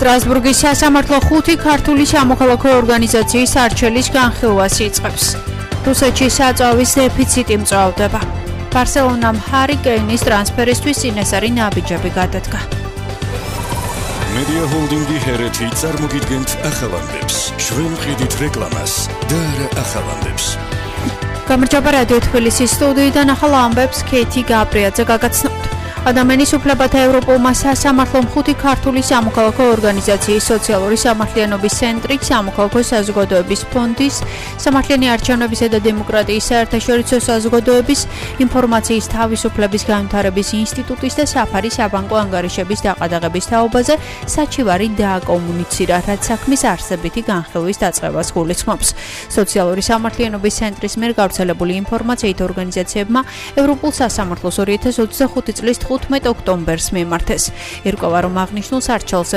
სტრასბურგის სასამართლო 5 ქართული სამოქალაქო ორგანიზაციის არჩევის განხილვას იწყებს. რუსეთში საწვავის დეფიციტი მწვავდება. ბარსელონამ ჰარი კეინის ტრანსფერისთვის წინასწარი ნაბიჯები გადადგა. Media Holding-ი ჰერეთი წარმოგიდგენთ ახალამდებს, ჩვენ ვყიდით რეკლამას და არა ახალამდებს. გამარჯობა რადიო თბილისის სტუდიიდან ახალ ამბებს ქეთი გაბრიაძე გაგაცნობთ. ადამიანის უფლებათა ევროპულმა სასამართლომ 5 ქართული სამოქალაქო ორგანიზაციის სოციალური სამართლიანობის ცენტრი, სამოქალაქო საზოგადოების ფონდის, სამართლიანი არჩევნებისა და დემოკრატიის საერთაშორისო საზოგადოების, ინფორმაციის თავისუფლების განვითარების ინსტიტუტის და საფარი საბანკო ანგარიშების დაყადაღების თაობაზე საჩივარი დააკომუნიცირა, რაც საქმის არსებითი განხილვის დაწყებას გულისხმობს. სოციალური სამართლიანობის ცენტრის მიერ გავრცელებული ინფორმაციით ორგანიზაციებმა ევროპულ სასამართლოს 2025 წლის 15 ოქტომბერს მიმართეს. ირკვევა, რომ აღნიშნულ სარჩელს